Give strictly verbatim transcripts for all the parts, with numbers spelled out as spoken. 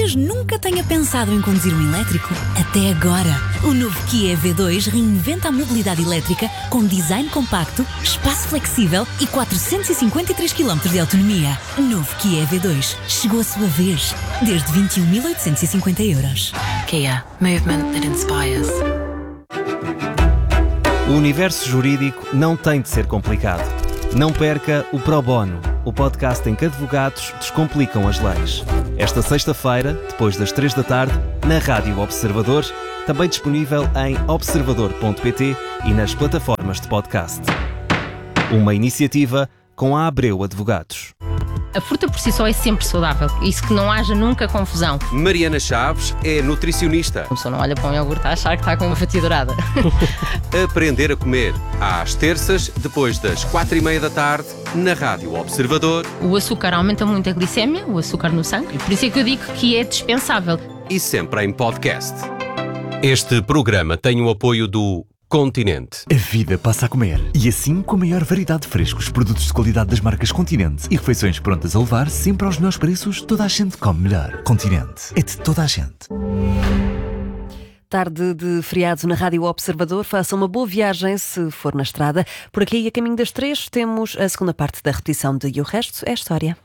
talvez nunca tenha pensado em conduzir um elétrico? Até agora! O novo Kia E V dois reinventa a mobilidade elétrica com design compacto, espaço flexível e quatrocentos e cinquenta e três quilómetros de autonomia. Novo Kia E V dois. Chegou a sua vez. Desde vinte e um mil oitocentos e cinquenta euros. Kia. Movement that inspires. O universo jurídico não tem de ser complicado. Não perca o Pro Bono, o podcast em que advogados descomplicam as leis. Esta sexta-feira, depois das três da tarde, na Rádio Observador, também disponível em observador ponto pt e nas plataformas de podcast. Uma iniciativa com a Abreu Advogados. A fruta por si só é sempre saudável, isso que não haja nunca confusão. Mariana Chaves é nutricionista. A pessoa não olha para um iogurte a achar que está com uma fatia dourada. Aprender a comer, às terças, depois das quatro e meia da tarde, na Rádio Observador. O açúcar aumenta muito a glicémia, o açúcar no sangue, por isso é que eu digo que é dispensável. E sempre em podcast. Este programa tem o apoio do Continente. A vida passa a comer. E assim, com a maior variedade de frescos, produtos de qualidade das marcas Continente e refeições prontas a levar, sempre aos melhores preços, toda a gente come melhor. Continente. É de toda a gente. Tarde de feriado na Rádio Observador. Faça uma boa viagem se for na estrada. Por aqui, a caminho das três, temos a segunda parte da repetição de E o Resto é História.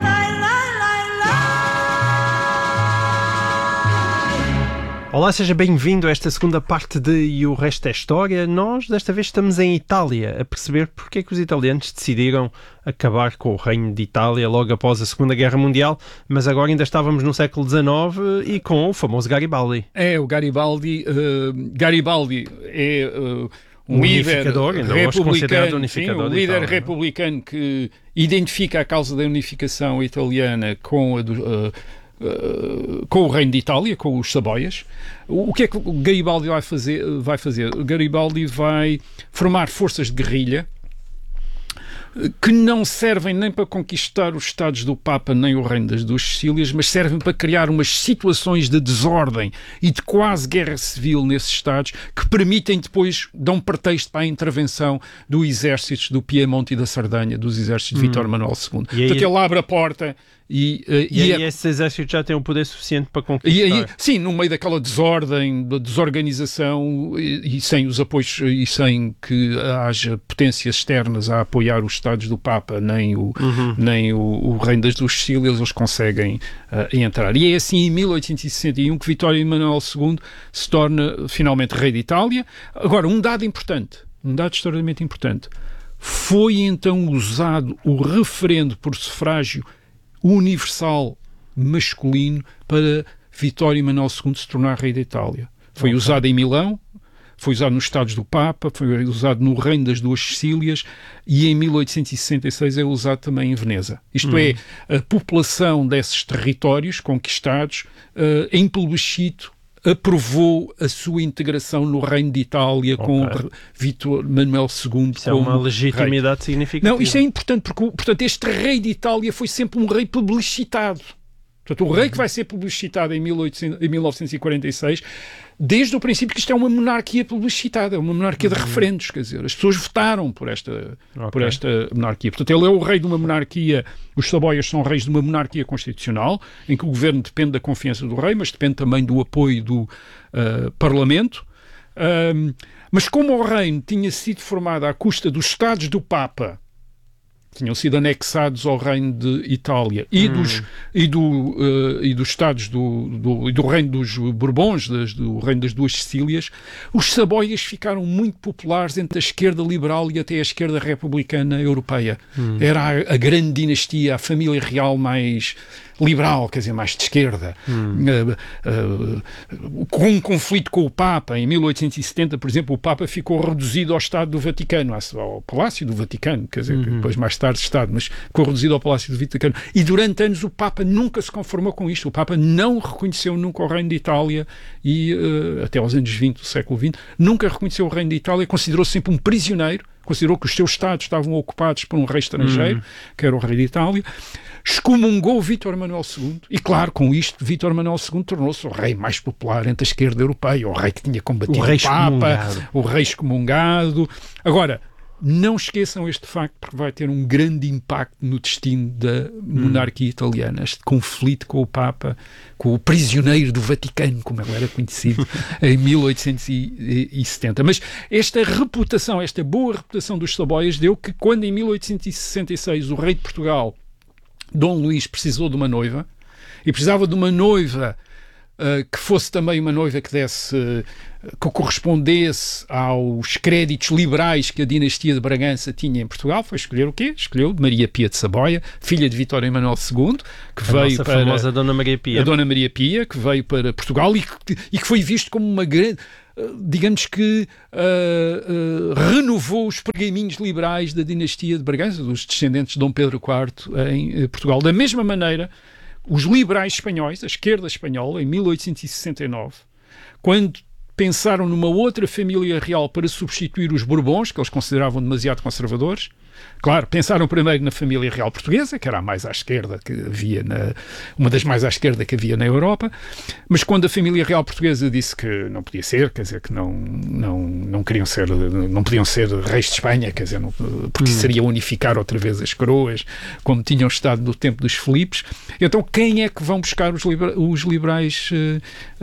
Olá, seja bem-vindo a esta segunda parte de E o Resto é História. Nós, desta vez, estamos em Itália a perceber porque é que os italianos decidiram acabar com o reino de Itália logo após a Segunda Guerra Mundial, mas agora ainda estávamos no século dezenove e com o famoso Garibaldi. É, o Garibaldi, uh, Garibaldi é uh, um, um líder republicano, unificador sim, um líder Itália, republicano que identifica a causa da unificação italiana com a do... Uh, Uh, com o reino de Itália, com os Saboias. O, o que é que o Garibaldi vai fazer? Vai fazer? O Garibaldi vai formar forças de guerrilha que não servem nem para conquistar os Estados do Papa nem o Reino das Duas Sicílias, mas servem para criar umas situações de desordem e de quase guerra civil nesses Estados que permitem depois, dão pretexto para a intervenção dos exércitos do Piemonte e da Sardanha, dos exércitos de hum. Vítor Manuel segundo. E aí... Portanto, ele abre a porta e... Uh, e, e aí é... esse exército já tem o poder suficiente para conquistar. E aí, sim, no meio daquela desordem, da desorganização e, e sem os apoios e sem que haja potências externas a apoiar os Estados do Papa, nem o, uhum. nem o, o Reino das Duas Sicílias, eles conseguem uh, entrar. E é assim, em mil oitocentos e sessenta e um, que Vitório Emanuel segundo se torna finalmente rei de Itália. Agora, um dado importante, um dado extraordinariamente importante, foi então usado o referendo por sufrágio universal masculino para Vitório Emanuel segundo se tornar rei da Itália. Foi okay. usado em Milão, foi usado nos Estados do Papa, foi usado no Reino das Duas Sicílias e em mil oitocentos e sessenta e seis é usado também em Veneza. Isto uhum. é, a população desses territórios conquistados, uh, em plebiscito, aprovou a sua integração no Reino de Itália okay. com Vítor Manuel segundo. Isso como é uma legitimidade rei. Significativa. Não, isto é importante porque portanto, este rei de Itália foi sempre um rei plebiscitado. Portanto, o rei que vai ser plebiscitado em, mil oitocentos, em mil novecentos e quarenta e seis, desde o princípio que isto é uma monarquia plebiscitada, é uma monarquia de referendos, quer dizer, as pessoas votaram por esta, okay. por esta monarquia. Portanto, ele é o rei de uma monarquia, os Saboias são reis de uma monarquia constitucional, em que o governo depende da confiança do rei, mas depende também do apoio do uh, Parlamento. Um, mas como o reino tinha sido formado à custa dos Estados do Papa, tinham sido anexados ao reino de Itália e, hum. dos, e, do, uh, e dos Estados do, do, do reino dos Bourbons, das, do reino das Duas Sicílias, os Saboias ficaram muito populares entre a esquerda liberal e até a esquerda republicana europeia. Hum. Era a, a grande dinastia, a família real mais liberal, quer dizer, mais de esquerda. Hum. Uh, uh, com um conflito com o Papa, em mil oitocentos e setenta, por exemplo, o Papa ficou reduzido ao Estado do Vaticano, ao Palácio do Vaticano, quer dizer, uhum. depois mais tarde Estado, mas ficou reduzido ao Palácio do Vaticano. E durante anos o Papa nunca se conformou com isto. O Papa não reconheceu nunca o Reino de Itália e, uh, até aos anos vinte do século vinte, nunca reconheceu o Reino de Itália, considerou-se sempre um prisioneiro, considerou que os seus Estados estavam ocupados por um rei estrangeiro, uhum. que era o rei de Itália. Excomungou Vítor Manuel segundo e, claro, com isto, Vítor Manuel segundo tornou-se o rei mais popular entre a esquerda europeia, o rei que tinha combatido o, rei o Papa, o rei excomungado. Agora, Não esqueçam este facto, porque vai ter um grande impacto no destino da monarquia hum. italiana. Este conflito com o Papa, com o prisioneiro do Vaticano, como ele era conhecido, em mil oitocentos e setenta. Mas esta reputação, esta boa reputação dos Saboias deu que quando em mil oitocentos e sessenta e seis o rei de Portugal, Dom Luís, precisou de uma noiva, e precisava de uma noiva Uh, que fosse também uma noiva que desse, uh, que correspondesse aos créditos liberais que a dinastia de Bragança tinha em Portugal, foi escolher o quê? Escolheu Maria Pia de Saboia, filha de Vítor Emanuel segundo, que a veio nossa para... famosa Dona Maria Pia. A Dona Maria Pia, que veio para Portugal e que, e que foi visto como uma grande... digamos que uh, uh, renovou os pergaminhos liberais da dinastia de Bragança, dos descendentes de Dom Pedro quarto em uh, Portugal. Da mesma maneira, os liberais espanhóis, a esquerda espanhola, em mil oitocentos e sessenta e nove, quando pensaram numa outra família real para substituir os Bourbons, que eles consideravam demasiado conservadores, claro, pensaram primeiro na família real portuguesa, que era a mais à esquerda que havia, na, uma das mais à esquerda que havia na Europa, mas quando a família real portuguesa disse que não podia ser, quer dizer, que não, não, não queriam ser, não podiam ser reis de Espanha, quer dizer, não, porque hum. seria unificar outra vez as coroas, como tinham estado no tempo dos Filipes. Então quem é que vão buscar os, libera, os liberais uh,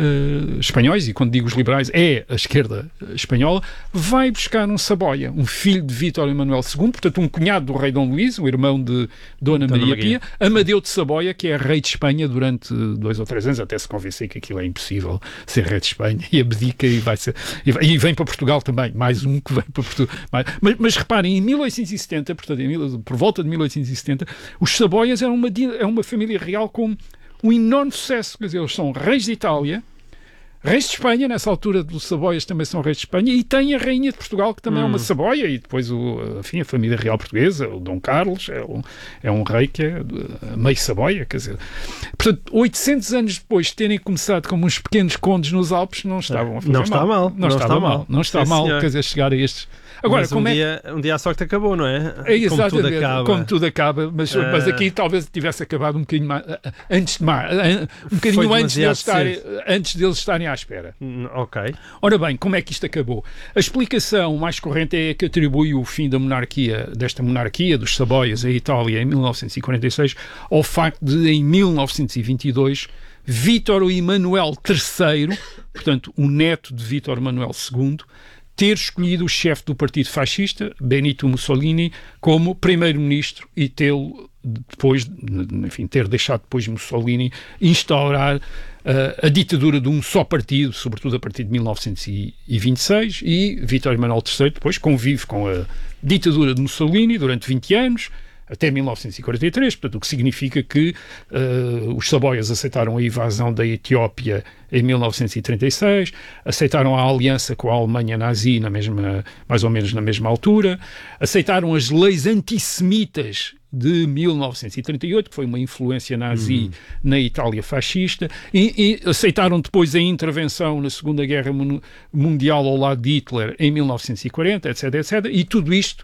uh, espanhóis? E quando digo os liberais, é a esquerda espanhola, vai buscar um Saboia, um filho de Vítor Emanuel segundo, portanto um cunhado do rei Dom Luís, o irmão de Dona, Dona Maria, Maria Pia, Amadeu de Saboia, que é rei de Espanha durante dois ou três anos, até se convencer que aquilo é impossível ser rei de Espanha, e abdica e vai ser, e, vai, e vem para Portugal também, mais um que vem para Portugal. Mas, mas reparem, em mil oitocentos e setenta, portanto, em, por volta de mil oitocentos e setenta, os Saboias eram uma, é uma família real com um enorme sucesso, quer dizer, eles são reis de Itália, reis de Espanha, nessa altura os Saboias também são reis de Espanha, e tem a rainha de Portugal, que também hum. é uma Saboia, e depois o, enfim, a família real portuguesa, o Dom Carlos, é um, é um rei que é meio Saboia, quer dizer. Portanto, oitocentos anos depois de terem começado como uns pequenos condes nos Alpes, não estavam a fazer não está mal. mal. Não, não está mal. mal. Não está Sim, mal, senhor. Quer dizer, chegar a estes... Agora, mas um, como é dia, que... um dia a sorte acabou, não é? É exatamente, como tudo acaba. Como tudo acaba mas, uh... mas aqui talvez tivesse acabado um bocadinho mais, antes de mais, um bocadinho antes deles, estarem, antes deles estarem à espera. Ok. Ora bem, como é que isto acabou? A explicação mais corrente é que atribui o fim da monarquia, desta monarquia dos Saboias à Itália em mil novecentos e quarenta e seis ao facto de, em mil novecentos e vinte e dois, Vítor Emanuel terceiro, portanto, o neto de Vítor Emanuel segundo, ter escolhido o chefe do partido fascista, Benito Mussolini, como primeiro-ministro e tê-lo depois, enfim, ter deixado depois Mussolini instaurar uh, a ditadura de um só partido, sobretudo a partir de mil novecentos e vinte e seis, e Vítor Emanuel terceiro depois convive com a ditadura de Mussolini durante vinte anos, até mil novecentos e quarenta e três, portanto, o que significa que uh, os Saboias aceitaram a invasão da Etiópia em mil novecentos e trinta e seis, aceitaram a aliança com a Alemanha nazi na mesma, mais ou menos na mesma altura, aceitaram as leis antissemitas de mil novecentos e trinta e oito, que foi uma influência nazi hum. na Itália fascista, e, e aceitaram depois a intervenção na Segunda Guerra Mundial ao lado de Hitler em mil novecentos e quarenta, etc, etcétera, e tudo isto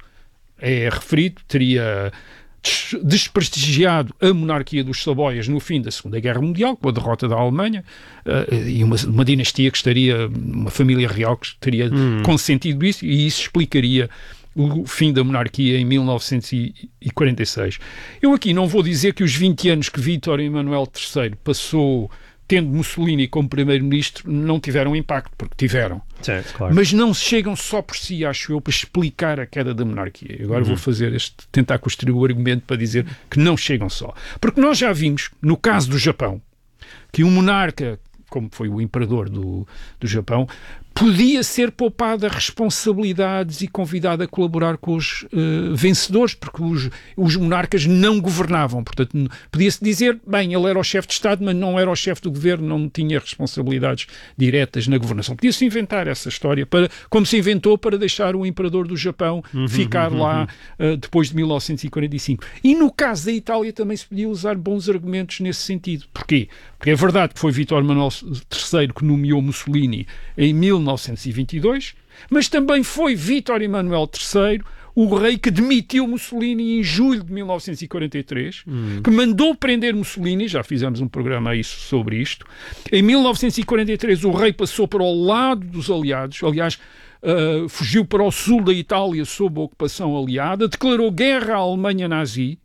é referido, teria desprestigiado a monarquia dos Saboias no fim da Segunda Guerra Mundial, com a derrota da Alemanha, uh, e uma, uma dinastia que estaria, uma família real que teria hum. consentido isso, e isso explicaria o fim da monarquia em mil novecentos e quarenta e seis. Eu aqui não vou dizer que os vinte anos que Vítor Emanuel terceiro passou tendo Mussolini como primeiro-ministro não tiveram impacto, porque tiveram. Certo, claro. Mas não chegam só por si, acho eu, para explicar a queda da monarquia. Agora uhum. vou fazer este, tentar construir o argumento para dizer que não chegam só. Porque nós já vimos, no caso do Japão, que um monarca, como foi o imperador do, do Japão, podia ser poupado a responsabilidades e convidado a colaborar com os uh, vencedores, porque os, os monarcas não governavam. Portanto, podia-se dizer, bem, ele era o chefe de Estado, mas não era o chefe do governo, não tinha responsabilidades diretas na governação. Podia-se inventar essa história, para, como se inventou para deixar o imperador do Japão uhum, ficar uhum, lá uh, depois de mil novecentos e quarenta e cinco. E no caso da Itália também se podia usar bons argumentos nesse sentido. Porquê? Porque é verdade que foi Vítor Emanuel terceiro que nomeou Mussolini em mil novecentos e vinte e dois, mas também foi Vítor Emanuel terceiro o rei que demitiu Mussolini em julho de mil novecentos e quarenta e três, hum. que mandou prender Mussolini, já fizemos um programa aí sobre isto. Em mil novecentos e quarenta e três o rei passou para o lado dos aliados, aliás, uh, fugiu para o sul da Itália sob a ocupação aliada, declarou guerra à Alemanha nazi.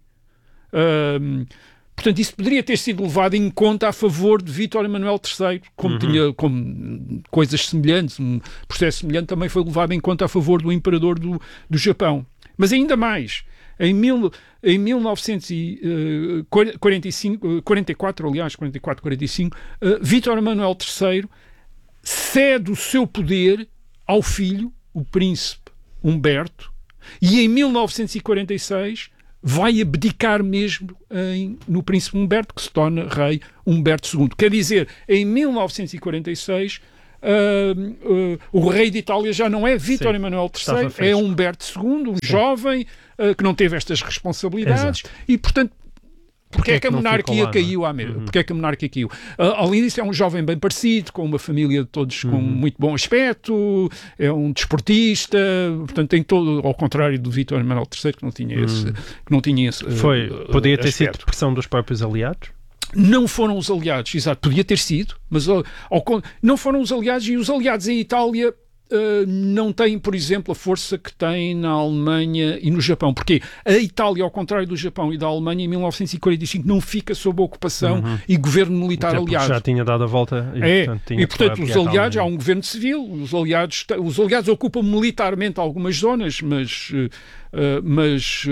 Uh, portanto, isso poderia ter sido levado em conta a favor de Vítor Emanuel terceiro, como uhum. tinha como coisas semelhantes, um processo semelhante também foi levado em conta a favor do imperador do, do Japão. Mas ainda mais, em, mil, em mil novecentos e quarenta e cinco, quarenta e quatro, aliás, quarenta e quatro, quarenta e cinco, uh, Vítor Emanuel terceiro cede o seu poder ao filho, o príncipe Humberto, e em mil novecentos e quarenta e seis vai abdicar mesmo em, no príncipe Humberto, que se torna rei Humberto segundo. Quer dizer, em mil novecentos e quarenta e seis uh, uh, o rei de Itália já não é Vítor Emanuel terceiro, é Humberto segundo, um Sim. jovem uh, que não teve estas responsabilidades. Exato. E, portanto, Porque é que a monarquia lá, caiu à mesa? Uhum. Porque é que a monarquia caiu? Uh, além disso, é um jovem bem parecido, com uma família de todos uhum. com muito bom aspecto, é um desportista, portanto tem todo, ao contrário do Vítor Emanuel terceiro, que não tinha uhum. esse, que não tinha esse uh, Foi, poderia ter aspecto. sido pressão dos próprios aliados? Não foram os aliados, exato, podia ter sido, mas ao, ao, não foram os aliados, e os aliados em Itália Uh, não têm, por exemplo, a força que têm na Alemanha e no Japão. Porque a Itália, ao contrário do Japão e da Alemanha, em mil novecentos e quarenta e cinco não fica sob a ocupação uhum. e governo militar aliado. Já tinha dado a volta. E, é, portanto, tinha e, portanto os aliados, há um governo civil, os aliados, os aliados ocupam militarmente algumas zonas, mas... Uh, uh, mas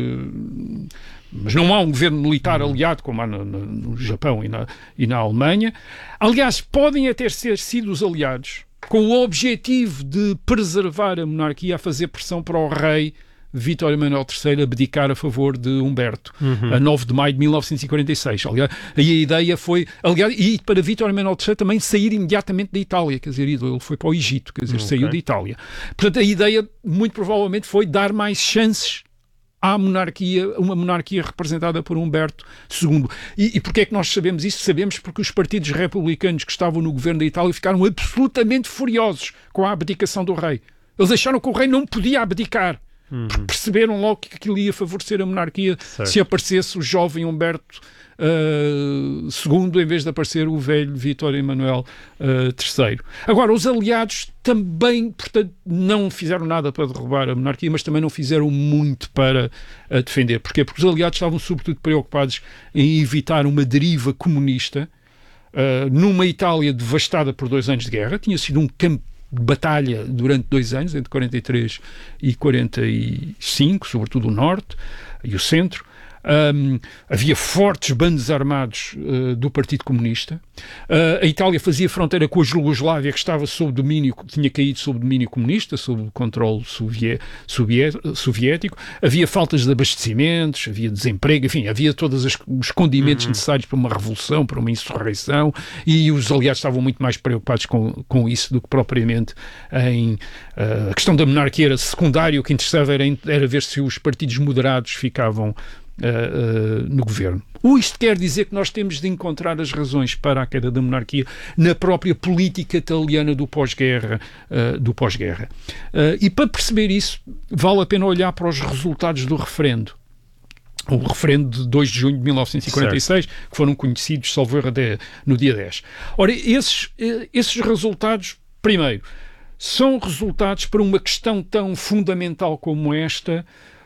uh, mas não há um governo militar aliado como há no, no, no Japão e na, e na Alemanha. Aliás, podem até ter sido os aliados com o objetivo de preservar a monarquia, a fazer pressão para o rei Vítor Emanuel terceiro abdicar a favor de Humberto, uhum. a nove de maio de mil novecentos e quarenta e seis. Aliás, aí a ideia foi, aliás, e para Vítor Emanuel terceiro também sair imediatamente da Itália, quer dizer, ele foi para o Egito, quer dizer, okay. saiu da Itália. Portanto, a ideia, muito provavelmente, foi dar mais chances à monarquia, uma monarquia representada por Humberto segundo. E, e porquê é que nós sabemos isso? Sabemos porque os partidos republicanos que estavam no governo da Itália ficaram absolutamente furiosos com a abdicação do rei. Eles acharam que o rei não podia abdicar. Uhum. Porque perceberam logo que aquilo ia favorecer a monarquia certo. Se aparecesse o jovem Humberto uh, segundo, em vez de aparecer o velho Vítor Emanuel uh, terceiro. Agora, os aliados também, portanto, não fizeram nada para derrubar a monarquia, mas também não fizeram muito para a defender. Porquê? Porque os aliados estavam sobretudo preocupados em evitar uma deriva comunista uh, numa Itália devastada por dois anos de guerra. Tinha sido um campo de batalha durante dois anos, entre quarenta e três e quarenta e cinco, sobretudo o norte e o centro. Um, havia fortes bandos armados uh, do Partido Comunista. Uh, a Itália fazia fronteira com a Jugoslávia, que estava sob domínio, tinha caído sob domínio comunista, sob o controle sovié, sovié, soviético. Havia faltas de abastecimentos, havia desemprego, enfim, havia todos os, os condimentos uhum. necessários para uma revolução, para uma insurreição, e os aliados estavam muito mais preocupados com, com isso do que propriamente em... Uh, a questão da monarquia era secundária, o que interessava era, era ver se os partidos moderados ficavam Uh, uh, no governo. Ou isto quer dizer que nós temos de encontrar as razões para a queda da monarquia na própria política italiana do pós-guerra. Uh, do pós-guerra. Uh, e para perceber isso, vale a pena olhar para os resultados do referendo. O referendo de dois de junho de mil novecentos e quarenta e seis, certo. Que foram conhecidos, salvo erro, no dia dez. Ora, esses, esses resultados, primeiro, são resultados para uma questão tão fundamental como esta,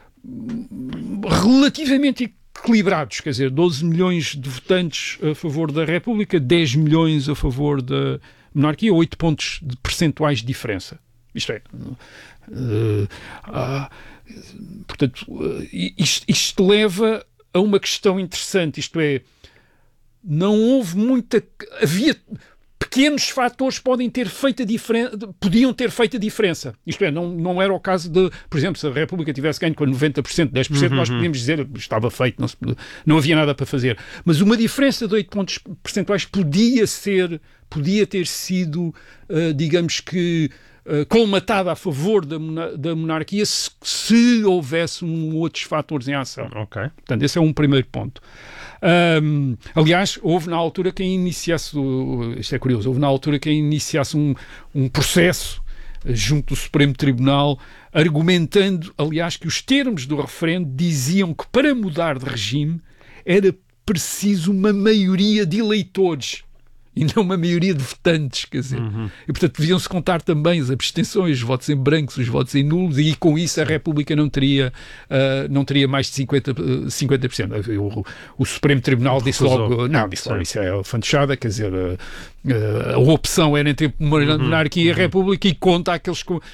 relativamente equilibrados, quer dizer, doze milhões de votantes a favor da República, dez milhões a favor da monarquia, oito pontos de percentuais de diferença. Isto é, uh, uh, portanto, uh, isto, isto leva a uma questão interessante, isto é, não houve muita... havia... pequenos fatores podem ter feito a diferença, podiam ter feito a diferença. Isto é, não, não era o caso de, por exemplo, se a República tivesse ganho com noventa por cento, dez por cento, uhum. nós podíamos dizer que estava feito, não, se, não havia nada para fazer. Mas uma diferença de oito pontos percentuais podia ser, podia ter sido, uh, digamos que, uh, colmatada a favor da, da monarquia se, se houvesse um, outros fatores em ação. Okay. Portanto, esse é um primeiro ponto. Um, aliás, houve na altura quem iniciasse, isto é curioso, houve na altura quem iniciasse um, um processo junto do Supremo Tribunal, argumentando, aliás, que os termos do referendo diziam que para mudar de regime era preciso uma maioria de eleitores e não uma maioria de votantes, quer dizer. Uhum. E, portanto, deviam-se contar também as abstenções, os votos em brancos, os votos em nulos, e com isso a República não teria, uh, não teria mais de cinquenta por cento. O, o Supremo Tribunal disse logo, não, disse logo, isso é fantochada, quer dizer, uh, uh, a opção era entre monarquia uhum. e a República, e conta aqueles que, uh,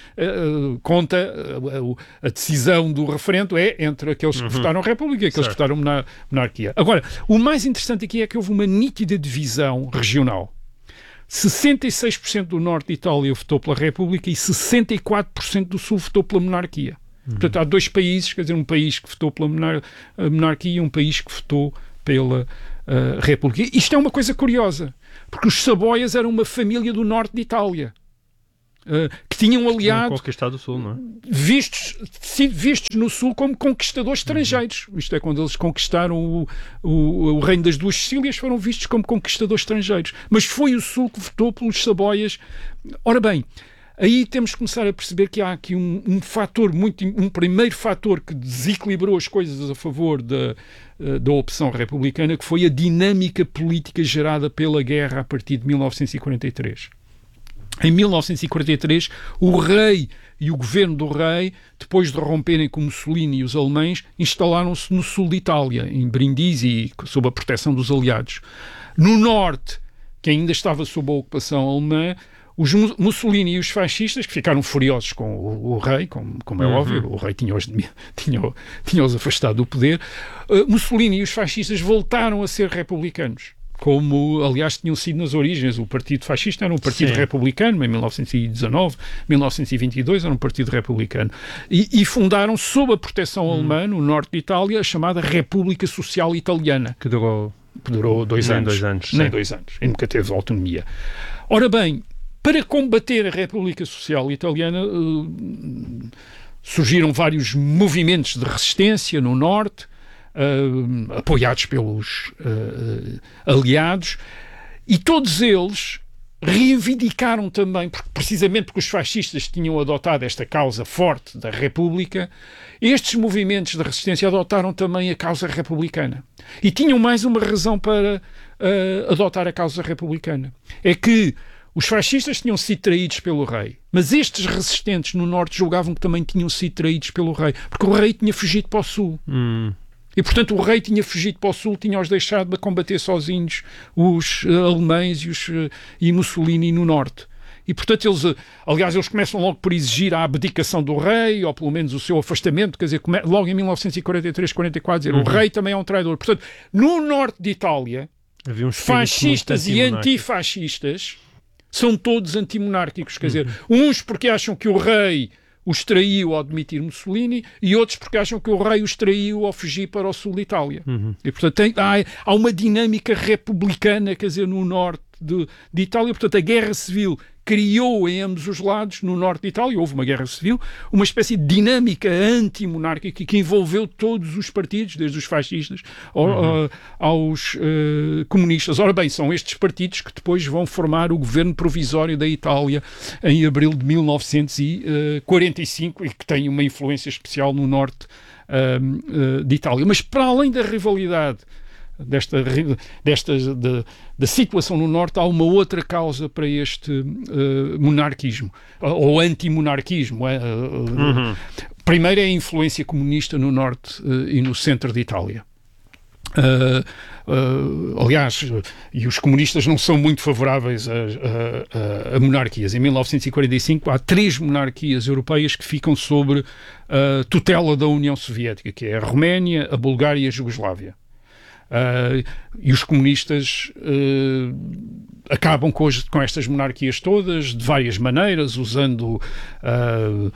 conta uh, a decisão do referendo é entre aqueles que uhum. votaram República e aqueles certo. que votaram monar- monarquia. Agora, o mais interessante aqui é que houve uma nítida divisão regional. sessenta e seis por cento do norte de Itália votou pela República e sessenta e quatro por cento do sul votou pela monarquia. Uhum. Portanto, há dois países, quer dizer, um país que votou pela monar- monarquia e um país que votou pela uh, República. Isto é uma coisa curiosa, porque os Saboias eram uma família do norte de Itália. Uh, que tinham aliado conquistado o sul, não é? vistos, vistos no sul como conquistadores estrangeiros. Uhum. Isto é, quando eles conquistaram o, o, o reino das duas Sicílias, foram vistos como conquistadores estrangeiros. Mas foi o sul que votou pelos Saboias. Ora bem, aí temos que começar a perceber que há aqui um, um fator muito, um primeiro fator que desequilibrou as coisas a favor da, da opção republicana, que foi a dinâmica política gerada pela guerra a partir de mil novecentos e quarenta e três. Em mil novecentos e quarenta e três, o rei e o governo do rei, depois de romperem com Mussolini e os alemães, instalaram-se no sul de Itália, em Brindisi, sob a proteção dos aliados. No norte, que ainda estava sob a ocupação alemã, os Mussolini e os fascistas, que ficaram furiosos com o, o rei, como, como é uhum. óbvio, o rei tinha-os, tinha, tinha-os afastado do poder, uh, Mussolini e os fascistas voltaram a ser republicanos, como, aliás, tinham sido nas origens. O Partido Fascista era um partido Sim. republicano, em mil novecentos e dezanove, mil novecentos e vinte e dois era um partido republicano. E, e fundaram, sob a proteção hum. alemã, no norte de Itália, a chamada República Social Italiana. Que durou, que durou dois, nem anos, dois anos. Nem sim. dois anos. E nunca teve autonomia. Ora bem, para combater a República Social Italiana, uh, surgiram vários movimentos de resistência no norte, Uh, apoiados pelos uh, aliados, e todos eles reivindicaram também, porque, precisamente porque os fascistas tinham adotado esta causa forte da República, estes movimentos de resistência adotaram também a causa republicana. E tinham mais uma razão para uh, adotar a causa republicana. É que os fascistas tinham sido traídos pelo rei, mas estes resistentes no norte julgavam que também tinham sido traídos pelo rei, porque o rei tinha fugido para o sul. Hum. E, portanto, o rei tinha fugido para o sul, tinha-os deixado de combater sozinhos os uh, alemães e, os, uh, e Mussolini no norte. E, portanto, eles, uh, aliás, eles começam logo por exigir a abdicação do rei, ou pelo menos o seu afastamento, quer dizer, come, logo em mil novecentos e quarenta e três, quarenta e quatro, dizer, uhum. o rei também é um traidor. Portanto, no norte de Itália, um fascistas e antifascistas são todos antimonárquicos, quer uhum. dizer, uns porque acham que o rei os traiu ao admitir Mussolini, e outros porque acham que o rei os traiu ao fugir para o sul de Itália. Uhum. E, portanto, tem, há, há uma dinâmica republicana, quer dizer, no norte de, de Itália. Portanto, a guerra civil criou em ambos os lados, no norte de Itália, houve uma guerra civil, uma espécie de dinâmica antimonárquica que envolveu todos os partidos, desde os fascistas uhum. uh, aos uh, comunistas. Ora bem, são estes partidos que depois vão formar o governo provisório da Itália em abril de mil novecentos e quarenta e cinco e que têm uma influência especial no norte uh, uh, de Itália. Mas para além da rivalidade desta, desta da, da situação no norte, há uma outra causa para este uh, monarquismo, ou antimonarquismo. Uh, uhum. Primeiro é a influência comunista no norte uh, e no centro de Itália. Uh, uh, aliás, e os comunistas não são muito favoráveis a, a, a monarquias. Em mil novecentos e quarenta e cinco há três monarquias europeias que ficam sob a tutela da União Soviética, que é a Roménia, a Bulgária e a Jugoslávia. Uh, e os comunistas uh, acabam com, as, com estas monarquias todas de várias maneiras, usando uh,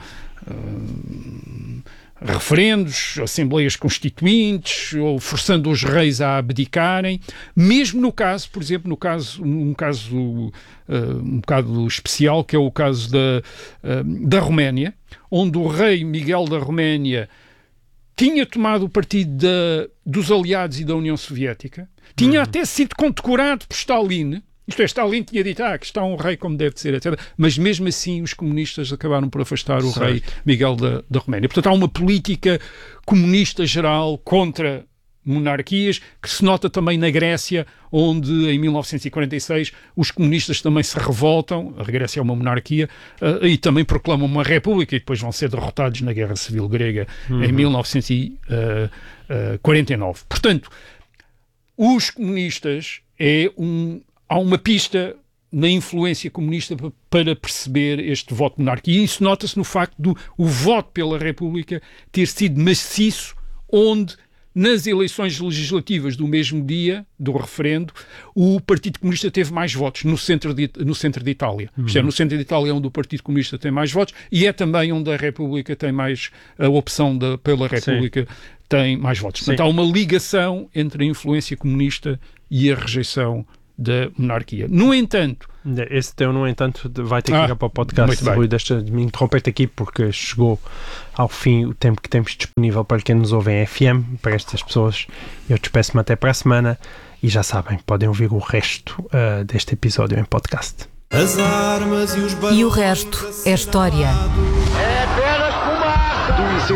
uh, referendos, assembleias constituintes, ou forçando os reis a abdicarem, mesmo no caso, por exemplo, no caso, um caso uh, um bocado especial, que é o caso da, uh, da Roménia, onde o rei Miguel da Roménia tinha tomado o partido da, dos aliados e da União Soviética, tinha uhum. até sido condecorado por Stalin, isto é, Stalin tinha dito, ah, que está um rei como deve ser, etcétera. Mas mesmo assim os comunistas acabaram por afastar o certo. rei Miguel da, da Roménia. Portanto, há uma política comunista geral contra monarquias, que se nota também na Grécia, onde em mil novecentos e quarenta e seis os comunistas também se revoltam, a Grécia é uma monarquia, uh, e também proclamam uma república e depois vão ser derrotados na Guerra Civil Grega uhum. em mil novecentos e quarenta e nove. Portanto, os comunistas é um, há uma pista na influência comunista para perceber este voto de monarquia, e isso nota-se no facto do o voto pela República ter sido maciço, onde nas eleições legislativas do mesmo dia, do referendo, o Partido Comunista teve mais votos no centro de, no centro de Itália. Uhum. Isto é, no centro de Itália é onde o Partido Comunista tem mais votos e é também onde a República tem mais, a opção da, pela República Sim. tem mais votos. Portanto, Sim. há uma ligação entre a influência comunista e a rejeição da monarquia. No entanto... Esse teu, no entanto, vai ter que ah, ir para o podcast. Rui, deixa-me interromper-te aqui porque chegou ao fim o tempo que temos disponível para quem nos ouve em F M. Para estas pessoas, eu despeço-me até para a semana e já sabem, podem ouvir o resto uh, deste episódio em podcast. As armas e os E o resto é história.